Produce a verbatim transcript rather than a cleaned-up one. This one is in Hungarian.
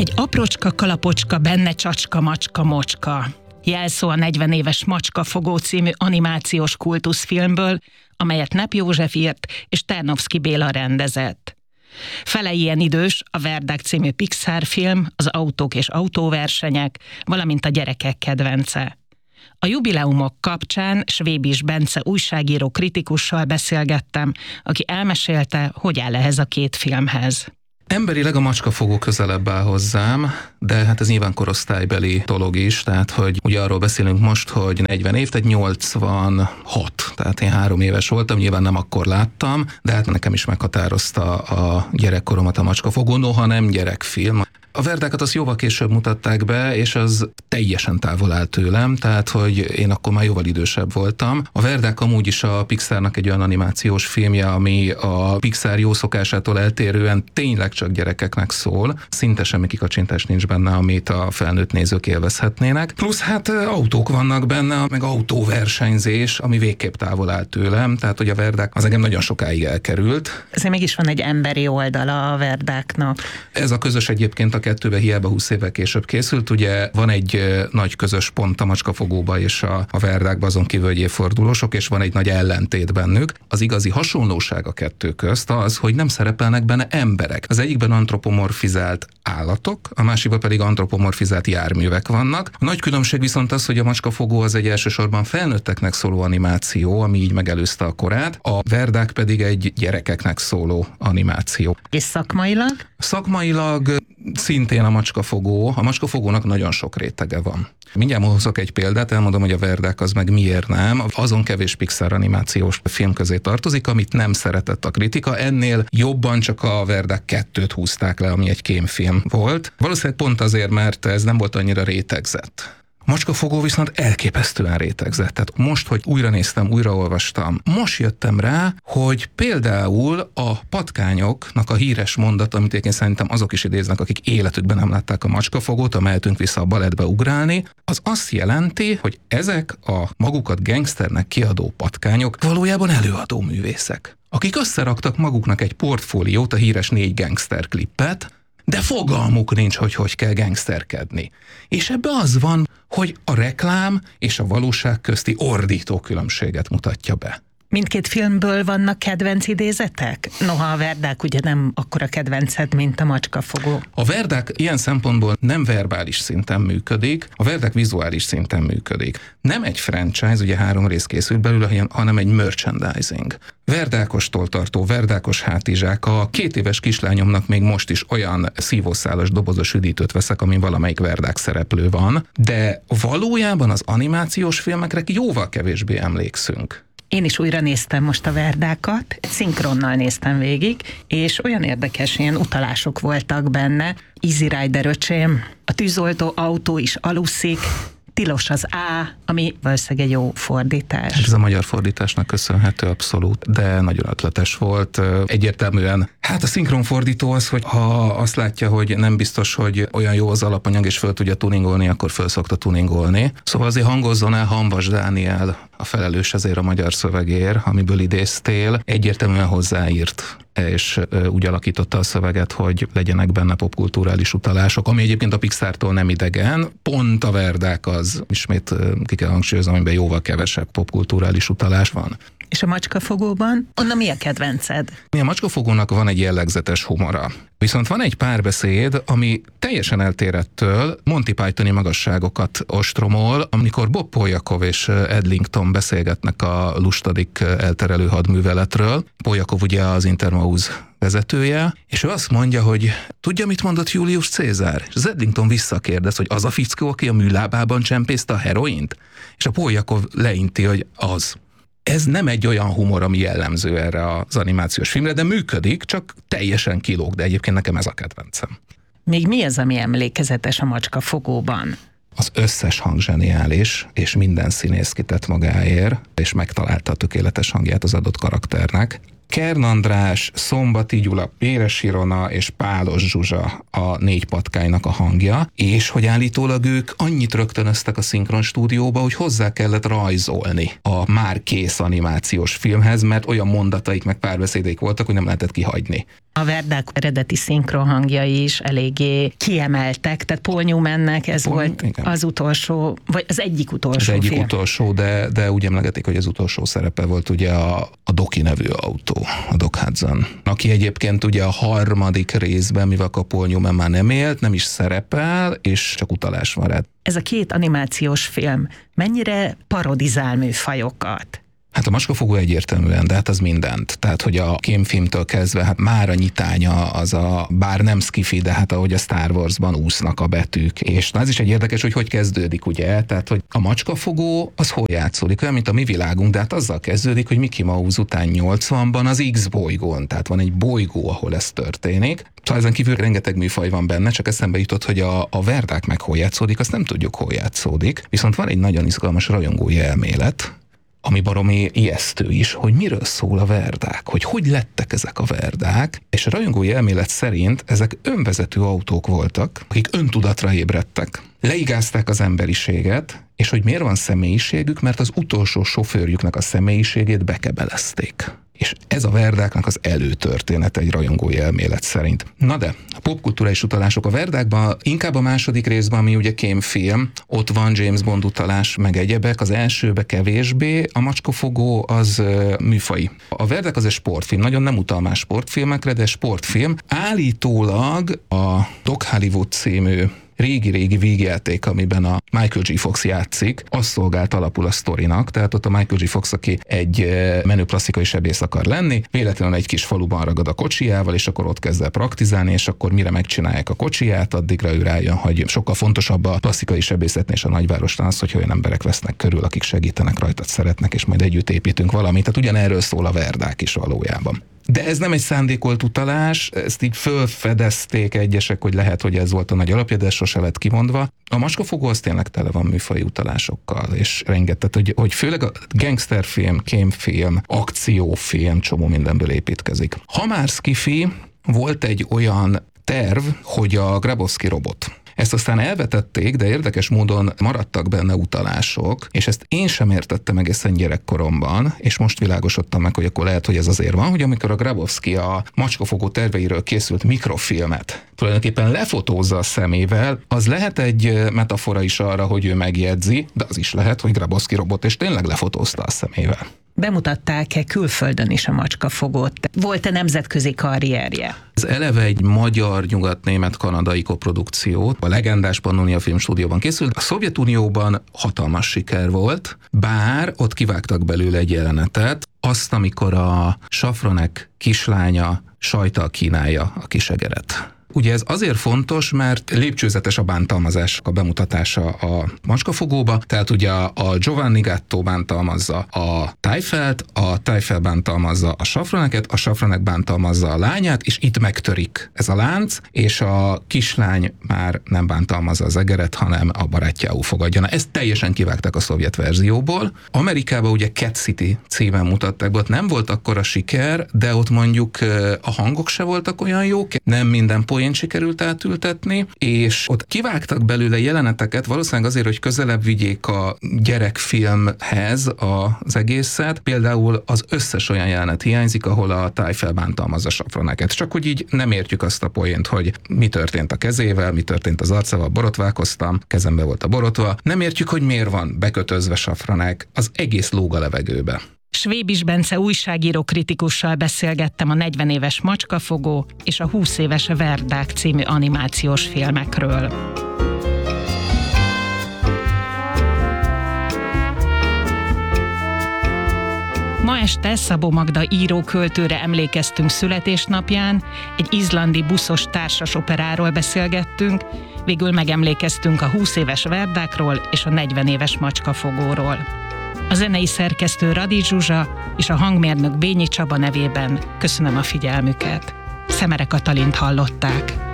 Egy aprócska kalapocska, benne csacska, macska, mocska. Jelszó a negyven éves Macskafogó című animációs kultuszfilmből, amelyet Nepp József írt és Ternovszky Béla rendezett. Fele ilyen idős a Verdák című Pixar film, az autók és autóversenyek, valamint a gyerekek kedvence. A jubileumok kapcsán Svébis Bence újságíró kritikussal beszélgettem, aki elmesélte, hogy áll ehhez a két filmhez. Emberileg a Macskafogó közelebb áll hozzám, de hát ez nyilván korosztálybeli dolog is, tehát hogy ugye arról beszélünk most, hogy negyven év, tehát nyolcvanhat, tehát én három éves voltam, nyilván nem akkor láttam, de hát nekem is meghatározta a gyerekkoromat a Macskafogó, noha nem gyerekfilm. A Verdákat azt jóval később mutatták be, és az teljesen távol áll tőlem, tehát hogy én akkor már jóval idősebb voltam. A Verdák amúgy is a Pixarnak egy olyan animációs filmje, ami a Pixar jó szokásától eltérően tényleg csak gyerekeknek szól. Szinte semmi kikacsintás nincs benne, amit a felnőtt nézők élvezhetnének. Plusz hát autók vannak benne, meg autóversenyzés, ami végképp távol áll tőlem, tehát hogy a Verdák az engem nagyon sokáig elkerült. Ezért mégis van egy emberi oldala a Verdáknak. Ez a közös egyébként a kettőbe hiába húsz évvel később készült. Ugye van egy nagy közös pont a Macskafogóba és a, a Verdákba, azon kívül, hogy évfordulósok, és van egy nagy ellentét bennük. Az igazi hasonlóság a kettő közt az, hogy nem szerepelnek benne emberek. Az egyikben antropomorfizált állatok, a másikban pedig antropomorfizált járművek vannak. A nagy különbség viszont az, hogy a Macskafogó az egy elsősorban felnőtteknek szóló animáció, ami így megelőzte a korát, a Verdák pedig egy gyerekeknek szóló animáció. És szakmailag? Szakmailag szintén a Macskafogó. A Macskafogónak nagyon sok rétege van. Mindjárt hozok egy példát, elmondom, hogy a Verdák az meg miért nem. Azon kevés Pixar animációs film közé tartozik, amit nem szeretett a kritika. Ennél jobban csak a Verdák kettőt húzták le, ami egy kémfilm volt. Valószínűleg pont azért, mert ez nem volt annyira rétegzett. A Macskafogó viszont elképesztően rétegzett. Tehát most, hogy újra néztem, újraolvastam, most jöttem rá, hogy például a patkányoknak a híres mondat, amit én szerintem azok is idéznek, akik életükben nem látták a Macskafogót, a mehetünk vissza a balettbe ugrálni, az azt jelenti, hogy ezek a magukat gangsternek kiadó patkányok valójában előadó művészek, akik összeraktak maguknak egy portfóliót, a híres négy gangster klippet, de fogalmuk nincs, hogy hogy kell gangsterkedni. És ebbe az van, hogy a reklám és a valóság közti ordító különbséget mutatja be. Mindkét filmből vannak kedvenc idézetek? Noha a Verdák ugye nem akkora kedvenced, mint a Macskafogó. A Verdák ilyen szempontból nem verbális szinten működik, a Verdák vizuális szinten működik. Nem egy franchise, ugye három rész készült belőle, hanem egy merchandising. Verdákostól tartó, verdákos hátizsák. A két éves kislányomnak még most is olyan szívószálas dobozos üdítőt veszek, amin valamelyik Verdák szereplő van, de valójában az animációs filmekre jóval kevésbé emlékszünk. Én is újra néztem most a Verdákat, szinkronnal néztem végig, és olyan érdekes ilyen utalások voltak benne. Easy Rider öcsém, a tűzoltó autó is aluszik, tilos az A, ami valószínűleg egy jó fordítás. Ez a magyar fordításnak köszönhető abszolút, de nagyon ötletes volt. Egyértelműen, hát a szinkronfordító az, hogy ha azt látja, hogy nem biztos, hogy olyan jó az alapanyag, és föl tudja tuningolni, akkor föl szokta tuningolni. Szóval azért hangozzon el Hamvas Dániel, a felelős ezért a magyar szövegért, amiből idéztél, egyértelműen hozzáírt, és úgy alakította a szöveget, hogy legyenek benne popkulturális utalások, ami egyébként a Pixartól nem idegen. Pont a Verdák az, ismét ki kell hangsúlyoznom, amiben jóval kevesebb popkulturális utalás van. És a Macskafogóban? Onnan mi a kedvenced? A Macskafogónak van egy jellegzetes humora. Viszont van egy párbeszéd, ami teljesen eltér ettől, Monty Pythoni magasságokat ostromol, amikor Bob Poljakov és Edlington beszélgetnek a lustadik elterelő hadműveletről. Poljakov ugye az Intermouse vezetője, és ő azt mondja, hogy tudja, mit mondott Julius Cézár? És az Edlington visszakérdez, hogy az a fickó, aki a műlábában csempészte a heroint? És a Poljakov leinti, hogy az. Ez nem egy olyan humor, ami jellemző erre az animációs filmre, de működik, csak teljesen kilóg, de egyébként nekem ez a kedvencem. Még mi az, ami emlékezetes a Macskafogóban? Az összes hang zseniális, és minden színész kitett magáért, és megtalálta a tökéletes hangját az adott karakternek. Kern András, Szombati Gyula, Péres Ilona és Pálos Zsuzsa a négy patkánynak a hangja, és hogy állítólag ők annyit rögtönöztek a szinkron stúdióba, hogy hozzá kellett rajzolni a már kész animációs filmhez, mert olyan mondataik meg párbeszédeik voltak, hogy nem lehetett kihagyni. A Verdák eredeti szinkronhangjai is eléggé kiemeltek, tehát Paul Newmannek ez Paul, volt igen. az utolsó, vagy az egyik utolsó Az egyik film. utolsó, de, de úgy emlegetik, hogy az utolsó szerepe volt ugye a, a Doki nevű autó, a Doc Hudson, aki egyébként ugye a harmadik részben, mivel a Paul Newman már nem élt, nem is szerepel, és csak utalás van rá. Ez a két animációs film mennyire parodizál műfajokat? Hát a Macskafogó egyértelműen, de hát az mindent. Tehát, hogy a kémfilmtől kezdve, hát már a nyitánya az a, bár nem skifi, de hát ahogy a Star Warsban úsznak a betűk. És na ez is egy érdekes, hogy hogy kezdődik, ugye? Tehát, hogy a Macskafogó az hol játszódik? Olyan, mint a mi világunk, de hát azzal kezdődik, hogy Mickey Mouse után nyolcvanban az X bolygón, tehát van egy bolygó, ahol ez történik. Szóval ezen kívül rengeteg műfaj van benne, csak eszembe jutott, hogy a, a Verdák meg hol játszódik, azt nem tudjuk, hol játszódik. Viszont van egy nagyon izgalmas rajongói elmélet, ami baromi ijesztő is, hogy miről szól a Verdák, hogy hogy lettek ezek a Verdák, és a rajongói elmélet szerint ezek önvezető autók voltak, akik öntudatra ébredtek, leigázták az emberiséget, és hogy miért van személyiségük, mert az utolsó sofőrjüknek a személyiségét bekebelezték. És ez a Verdáknak az előtörténete egy rajongói elmélet szerint. Na de, a popkulturális utalások a Verdákban, inkább a második részben, ami ugye kémfilm, ott van James Bond utalás, meg egyebek, az elsőbe kevésbé, a Macskafogó az uh, műfai. A Verdák az egy sportfilm, nagyon nem utal más sportfilmekre, de sportfilm. Állítólag a Doc Hollywood című régi-régi vígjáték, amiben a Michael J. Fox játszik, az szolgált alapul a sztorinak, tehát ott a Michael J. Fox, aki egy menő plastikai sebész akar lenni, véletlenül egy kis faluban ragad a kocsijával, és akkor ott kezd el praktizálni, és akkor mire megcsinálják a kocsiját, addigra ő rájön, hogy sokkal fontosabb a plastikai sebészetnél és a nagyvárosnál az, hogy olyan emberek vesznek körül, akik segítenek rajtad, szeretnek, és majd együtt építünk valamit. Tehát ugyanerről szól a Verdák is valójában. De ez nem egy szándékolt utalás, ezt így fölfedezték egyesek, hogy lehet, hogy ez volt a nagy alapja, de ez sose lett kimondva. A Macskafogó az tényleg tele van műfaji utalásokkal, és rengeteg, hogy, hogy főleg a gangsterfilm, kémfilm, akciófilm csomó mindenből építkezik. Ha már skifi, volt egy olyan terv, hogy a Grabowski robot. Ezt aztán elvetették, de érdekes módon maradtak benne utalások, és ezt én sem értettem egészen gyerekkoromban, és most világosodtam meg, hogy akkor lehet, hogy ez azért van, hogy amikor a Grabowski a Macskafogó terveiről készült mikrofilmet tulajdonképpen lefotózza a szemével, az lehet egy metafora is arra, hogy ő megjegyzi, de az is lehet, hogy Grabowski robot és tényleg lefotózta a szemével. Bemutatták-e külföldön is a Macskafogót? Volt-e nemzetközi karrierje? Ez eleve egy magyar-nyugat-német-kanadai koprodukció. A legendás Pannonia Filmstúdióban készült. A Szovjetunióban hatalmas siker volt, bár ott kivágtak belőle egy jelenetet, azt, amikor a Safranek kislánya sajttal kínálja a kisegeret. Ugye ez azért fontos, mert lépcsőzetes a bántalmazás, a bemutatása a Macskafogóba, tehát ugye a Giovanni Gatto bántalmazza a Tájfelt, a Tájfel bántalmazza a Safraneket, a Safranek bántalmazza a lányát, és itt megtörik ez a lánc, és a kislány már nem bántalmazza az egeret, hanem a barátjául fogadja. Na, ezt teljesen kivágták a szovjet verzióból. Amerikában ugye Cat City címen mutatták be, ott nem volt akkora siker, de ott mondjuk a hangok se voltak olyan jók, nem minden poén sikerült átültetni, és ott kivágtak belőle jeleneteket, valószínűleg azért, hogy közelebb vigyék a gyerekfilmhez az egészet. Például az összes olyan jelenet hiányzik, ahol a Tájfel bántalmazza Safraneket. Csak hogy így nem értjük azt a poént, hogy mi történt a kezével, mi történt az arcával, borotválkoztam, kezembe volt a borotva. Nem értjük, hogy miért van bekötözve Safranek, az egész lóg a levegőbe. Svébis Bence újságíró kritikussal beszélgettem a negyven éves Macskafogó és a húsz éves Verdák című animációs filmekről. Ma este Szabó Magda íróköltőre emlékeztünk születésnapján, egy izlandi buszos társas operáról beszélgettünk, végül megemlékeztünk a húsz éves Verdákról és a negyven éves Macskafogóról. A zenei szerkesztő Radi Zsuzsa és a hangmérnök Bényi Csaba nevében köszönöm a figyelmüket. Szemere Katalint hallották.